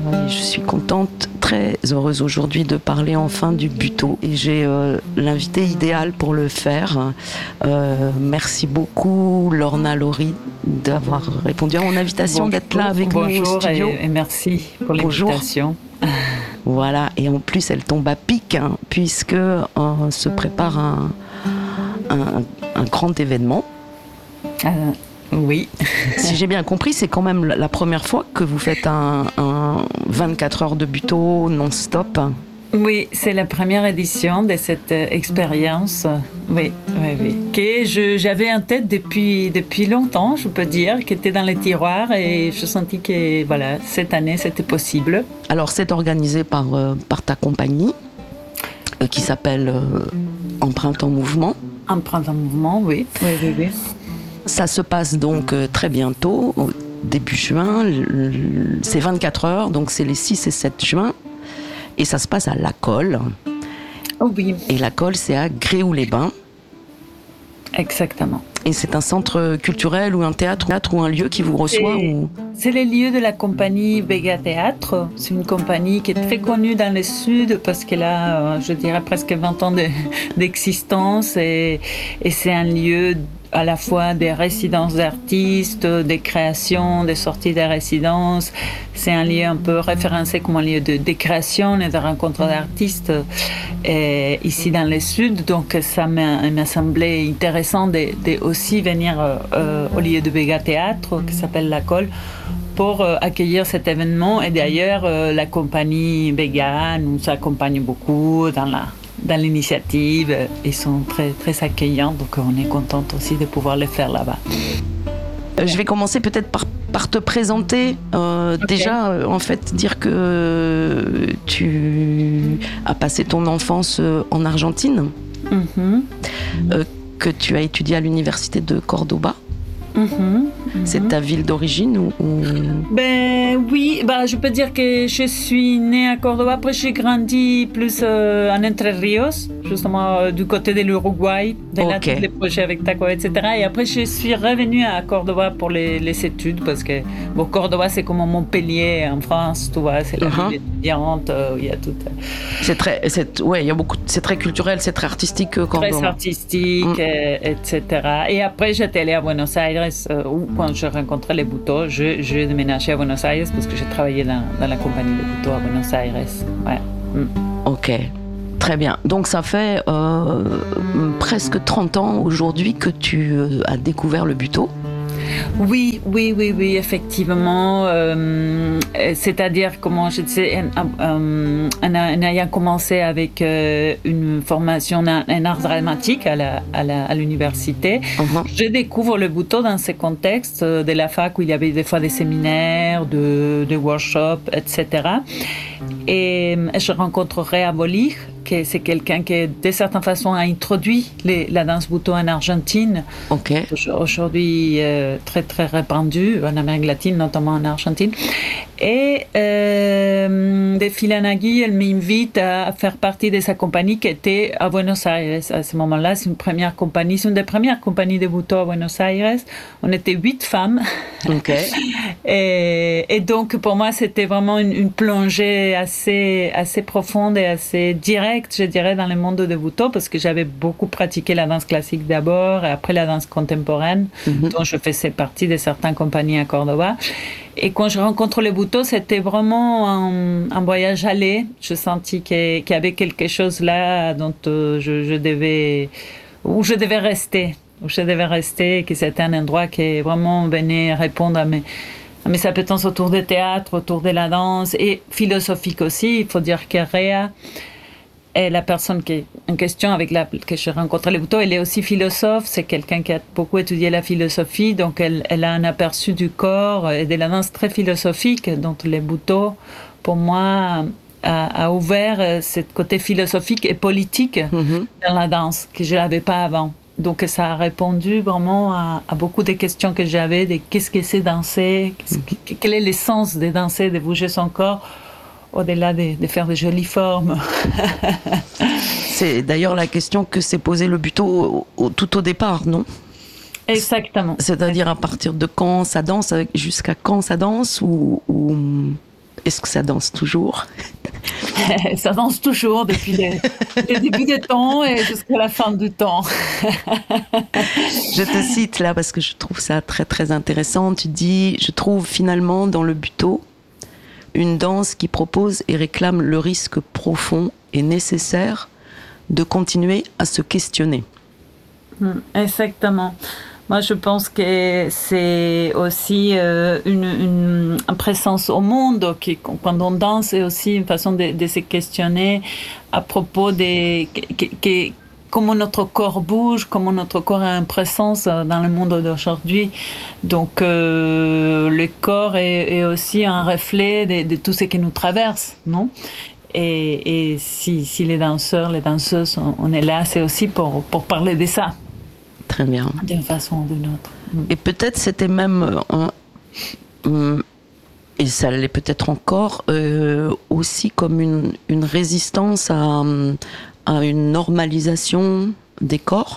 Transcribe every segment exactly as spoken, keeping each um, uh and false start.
je suis contente, très heureuse aujourd'hui de parler enfin du Buteau. Et j'ai euh, l'invité idéal pour le faire. Euh, merci beaucoup Lorna Laurie d'avoir répondu à mon invitation, bonjour, d'être là avec bonjour nous au studio. Et, et merci pour l'invitation. Bonjour. Voilà, et en plus elle tombe à pic, hein, puisque euh, se prépare un, un, un grand événement. Euh, oui. Si j'ai bien compris, c'est quand même la première fois que vous faites un, un vingt-quatre heures de Buteau non-stop. Oui, c'est la première édition de cette expérience, oui, oui, oui, que je, j'avais en tête depuis, depuis longtemps, je peux dire, qui était dans les tiroirs et je sentis que voilà, cette année c'était possible. Alors c'est organisé par, euh, par ta compagnie euh, qui s'appelle euh, Empreinte en Mouvement. Empreinte en Mouvement, oui, oui, oui, oui. Ça se passe donc euh, très bientôt, au début juin, c'est vingt-quatre heures, donc c'est les six et sept juin. Et ça se passe à La Colle. Oh oui. Et La Colle, c'est à Gréoux-les-Bains. Exactement. Et c'est un centre culturel ou un théâtre, théâtre ou un lieu qui vous reçoit c'est, ou... c'est le lieu de la compagnie Vega Théâtre. C'est une compagnie qui est très connue dans le Sud parce qu'elle a, je dirais, presque vingt ans de, d'existence. Et, et c'est un lieu à la fois des résidences d'artistes, des créations, des sorties de résidences. C'est un lieu un peu référencé comme un lieu de, de création et de rencontres d'artistes et ici dans le Sud. Donc ça m'a, m'a semblé intéressant de, de aussi venir euh, au lieu de Vega Théâtre, qui s'appelle La Colle, pour euh, accueillir cet événement. Et d'ailleurs, euh, la compagnie Vega nous accompagne beaucoup dans la dans l'initiative, ils sont très, très accueillants, donc on est contente aussi de pouvoir le faire là-bas. Euh, je vais commencer peut-être par, par te présenter. Euh, okay. Déjà, euh, en fait, dire que euh, tu as passé ton enfance euh, en Argentine, mm-hmm. euh, que tu as étudié à l'université de Cordoba. Mmh, mmh. C'est ta ville d'origine ou, ou... Ben oui, ben, je peux dire que je suis née à Cordoba. Après, j'ai grandi plus euh, en Entre Rios, justement euh, du côté de l'Uruguay, de là okay. tous les projets avec Taco, et cetera. Et après, je suis revenue à Cordoba pour les, les études parce que bon, Cordoba, c'est comme Montpellier en France, tu vois, c'est la uh-huh. ville étudiante, euh, il y a tout. Euh... C'est très, c'est, ouais, il y a beaucoup, c'est très culturel, c'est très artistique, Cordoba. Très artistique, mmh. et, et cetera. Et après, j'étais allée à Buenos Aires. Euh, où quand je rencontrais les Buteaux, je, je déménageais à Buenos Aires parce que j'ai travaillé dans, dans la compagnie des Buteaux à Buenos Aires. Ouais. Mm. Ok, très bien. Donc ça fait euh, presque trente ans aujourd'hui que tu euh, as découvert le Buteau. Oui, oui, oui, oui, effectivement. Euh, c'est-à-dire, comment je disais, en, en, en ayant commencé avec euh, une formation en, en art dramatique à, la, à, la, à l'université, uh-huh. je découvre le Buteau dans ce contexte de la fac où il y avait des fois des séminaires, de, de workshops, et cetera. Et je rencontre Rea Bolich, que c'est quelqu'un qui, de certaine façon, a introduit les, la danse Buteau en Argentine. Okay. Aujourd'hui, euh, très, très répandue en Amérique latine, notamment en Argentine. Et euh, de fil en aiguille, elle m'invite à faire partie de sa compagnie qui était à Buenos Aires. À ce moment-là, c'est une première compagnie, c'est une des premières compagnies de Buteau à Buenos Aires. On était huit femmes. Okay. et, et donc, pour moi, c'était vraiment une, une plongée assez, assez profonde et assez directe, je dirais, dans le monde de Buteau, parce que j'avais beaucoup pratiqué la danse classique d'abord, et après la danse contemporaine, mm-hmm. dont je faisais partie de certaines compagnies à Cordoba. Et quand je rencontre les Buteaux, c'était vraiment un, un voyage aller. Je sentis qu'il y avait quelque chose là dont euh, je, je devais, où je devais rester, où je devais rester, que c'était un endroit qui vraiment venait répondre à mes, à mes appétences autour du théâtre, autour de la danse et philosophique aussi. Il faut dire que Rea est la personne qui est en question avec la que je rencontre les Buteaux. Elle est aussi philosophe, c'est quelqu'un qui a beaucoup étudié la philosophie, donc elle, elle a un aperçu du corps et de la danse très philosophique, dont les Buteaux, pour moi, a, a ouvert ce côté philosophique et politique mm-hmm. dans la danse, que je n'avais pas avant. Donc ça a répondu vraiment à, à beaucoup de questions que j'avais, de qu'est-ce que c'est danser, mm-hmm. quel est l'essence de danser, de bouger son corps, au-delà de, de faire de jolies formes. C'est d'ailleurs la question que s'est posée le Buteau au, au, tout au départ, non ? Exactement. C'est-à-dire à partir de quand ça danse, jusqu'à quand ça danse, ou, ou est-ce que ça danse toujours? Ça danse toujours depuis les, les débuts des temps et jusqu'à la fin du temps. Je te cite là parce que je trouve ça très très intéressant. Tu dis, je trouve finalement dans le Butoh une danse qui propose et réclame le risque profond et nécessaire de continuer à se questionner. Exactement. Moi, je pense que c'est aussi euh, une, une, une présence au monde qui, quand on danse, c'est aussi une façon de, de se questionner à propos de que, que, comment notre corps bouge, comment notre corps a une présence dans le monde d'aujourd'hui. Donc, euh, le corps est, est aussi un reflet de, de tout ce qui nous traverse, non? Et, et si, si les danseurs, les danseuses, on, on est là, c'est aussi pour, pour parler de ça. Très bien. D'une façon ou d'une autre. Et peut-être c'était même, euh, euh, et ça l'est peut-être encore, euh, aussi comme une, une résistance à, à une normalisation des corps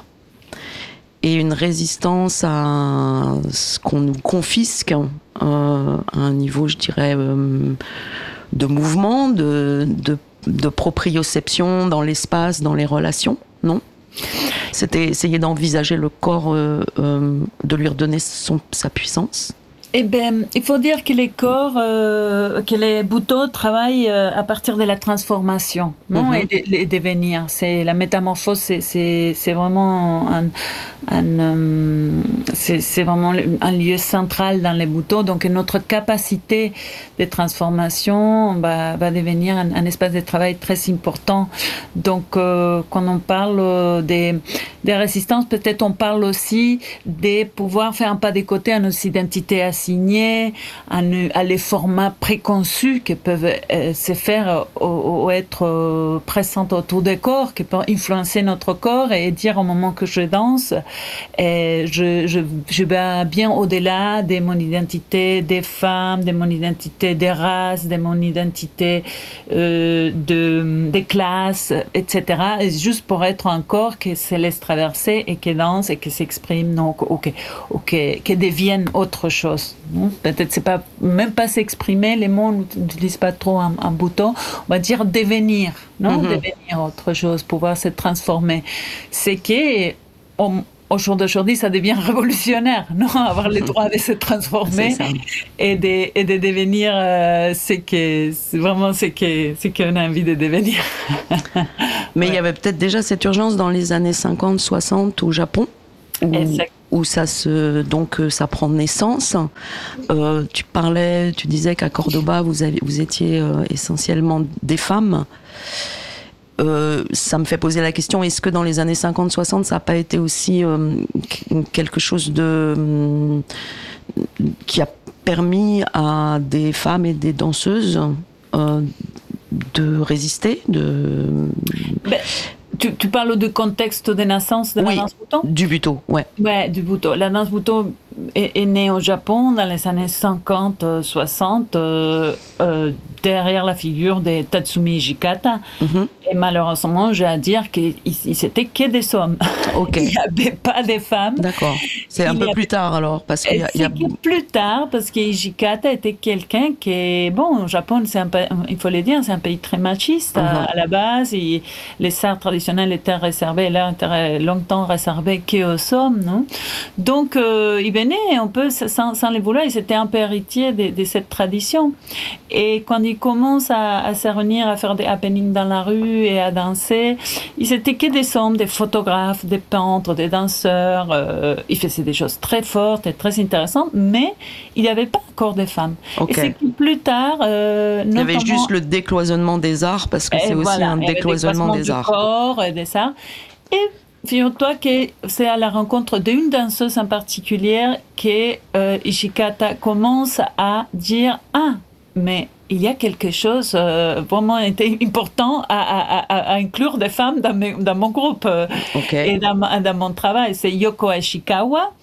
et une résistance à ce qu'on nous confisque euh, à un niveau, je dirais, euh, de mouvement, de, de, de proprioception dans l'espace, dans les relations, non ? C'était essayer d'envisager le corps, euh, euh, de lui redonner son, sa puissance. Eh bien, il faut dire que les corps, euh, que les Butoh travaillent euh, à partir de la transformation, non, mm-hmm. et, de, et devenir. C'est la métamorphose, c'est, c'est, c'est vraiment un, un euh, c'est, c'est vraiment un lieu central dans les Butoh. Donc, notre capacité de transformation va, va devenir un, un espace de travail très important. Donc, euh, quand on parle des, des résistances, peut-être on parle aussi de pouvoir faire un pas de côté à nos identités assignées, à, ne, à les formats préconçus qui peuvent euh, se faire ou, ou être euh, présents autour des corps, qui peuvent influencer notre corps et dire au moment que je danse, et je, je, je vais bien au-delà de mon identité des femmes, de mon identité des races, de mon identité euh, de, des classes, et cetera. Et juste pour être un corps qui se laisse traverser et qui danse et qui s'exprime, donc, ou qui, ou qui, qui devienne autre chose. Peut-être c'est pas même pas s'exprimer, les mots on n'utilise pas trop en, en Butoh, on va dire devenir, non, mm-hmm. devenir autre chose, pouvoir se transformer. C'est que on, au jour d'aujourd'hui, ça devient révolutionnaire, non, avoir le droit de se transformer et de, et de devenir euh, ce que c'est vraiment ce que ce qu'on a envie de devenir. Mais ouais. Il y avait peut-être déjà cette urgence dans les années cinquante soixante au Japon. Où, où ça se donc ça prend naissance. Euh, tu parlais, tu disais qu'à Cordoba vous avez, vous étiez euh, essentiellement des femmes. Euh, ça me fait poser la question, est-ce que dans les années cinquante soixante ça n'a pas été aussi euh, quelque chose de euh, qui a permis à des femmes et des danseuses euh, de résister, de ben... Tu, tu parles du contexte de naissance de la oui, danse Butoh? Du Butoh, ouais. Ouais, du Butoh. La danse Butoh est, est née au Japon dans les années cinquante soixante, euh, euh, derrière la figure de Tatsumi Hijikata. Mm-hmm. Et malheureusement, j'ai à dire qu'il c'était que des hommes. Okay. Il n'y avait pas de femmes. D'accord. C'est un il peu a... plus tard alors, parce qu'il y a, c'est il y a... plus tard, parce que Hijikata était quelqu'un qui est bon. Au Japon, c'est un pays, il faut le dire, c'est un pays très machiste mm-hmm. à, à la base. Et les arts traditionnels étaient réservés, là, étaient longtemps réservés qu'aux hommes, non? Donc, euh, il venait un peu sans, sans le vouloir. Il était un peu héritier de, de cette tradition. Et quand il commence à, à se réunir, à faire des happenings dans la rue et à danser, ils étaient que des hommes, des photographes, des peintres, des danseurs. Euh, il faisait des choses très fortes et très intéressantes, mais il n'y avait pas encore de femmes. Okay. Et c'est que plus tard, euh, il y avait juste le décloisonnement des arts, parce que c'est aussi voilà, un décloisonnement des arts. Corps et des arts. Et figure-toi que c'est à la rencontre d'une danseuse en particulier que euh, Hijikata commence à dire « Ah, mais il y a quelque chose euh, vraiment important à, à, à, à inclure des femmes dans, mes, dans mon groupe euh, okay. et dans, dans mon travail. » C'est Yoko Ishikawa,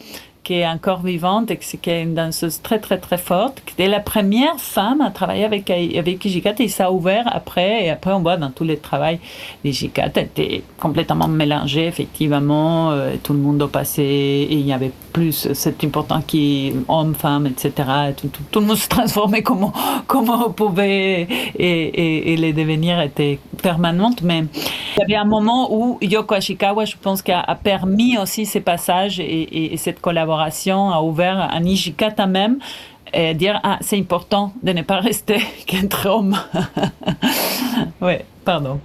qui est encore vivante et qui est une danseuse très très très forte, qui était la première femme à travailler avec, avec Hijikata, et ça a ouvert après, et après on voit dans tous les travaux, Hijikata était complètement mélangé, effectivement, euh, tout le monde a passé, et il y avait plus, c'est important qui homme, femme, et cetera. Tout, tout, tout le monde se transformait comme, comme on pouvait, et, et, et les devenirs étaient permanentes, mais il y avait un moment où Yoko Ashikawa, je pense, a, a permis aussi ces passages et, et, et cette collaboration a ouvert à Hijikata même et dire ah c'est important de ne pas rester qu'entre hommes. Oui, pardon.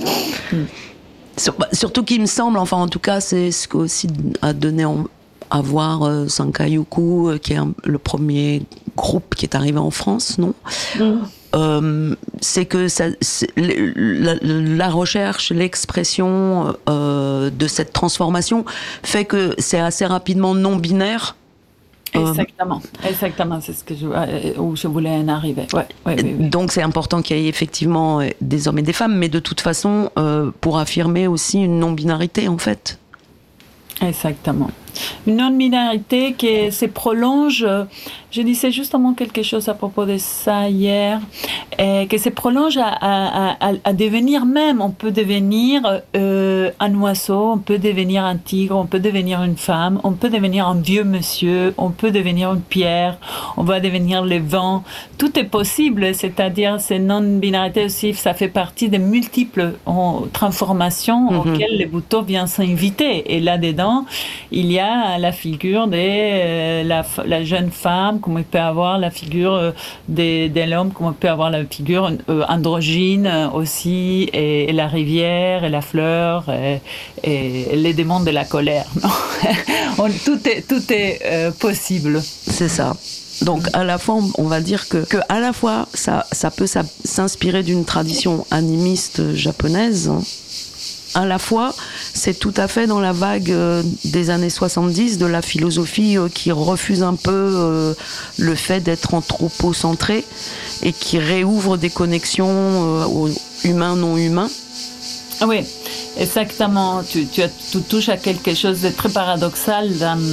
Sur, bah, surtout qu'il me semble, enfin en tout cas c'est ce qu'aussi a donné en, à voir euh, Sankayuku, euh, qui est un, le premier groupe qui est arrivé en France, non mm. Euh, c'est que ça, c'est, la, la recherche, l'expression euh, de cette transformation fait que c'est assez rapidement non binaire. Exactement, euh, exactement, c'est ce que je, où je voulais en arriver. Ouais, ouais, ouais, ouais. Donc c'est important qu'il y ait effectivement des hommes et des femmes, mais de toute façon euh, pour affirmer aussi une non-binarité en fait. Exactement. Une non-binarité qui se prolonge, je disais justement quelque chose à propos de ça hier, et qui se prolonge à, à, à, à devenir même, on peut devenir euh, un oiseau, on peut devenir un tigre, on peut devenir une femme, on peut devenir un vieux monsieur, on peut devenir une pierre, on va devenir le vent, tout est possible, c'est-à-dire ces non-binarités aussi, ça fait partie des multiples transformations mm-hmm. auxquelles le Butto vient s'inviter, et là-dedans, il y a la figure de euh, la, la jeune femme, comme il peut avoir la figure euh, de, de l'homme, comme il peut avoir la figure euh, androgyne euh, aussi, et, et la rivière, et la fleur, et, et les démons de la colère. Non on, tout est, tout est euh, possible. C'est ça. Donc à la fois, on va dire que, que à la fois, ça, ça peut ça, s'inspirer d'une tradition animiste japonaise, hein. À la fois, c'est tout à fait dans la vague euh, des années soixante-dix de la philosophie euh, qui refuse un peu euh, le fait d'être anthropocentré et qui réouvre des connexions euh, aux humains-non-humains. Oui, exactement. Tu, tu, tu touches à quelque chose de très paradoxal dans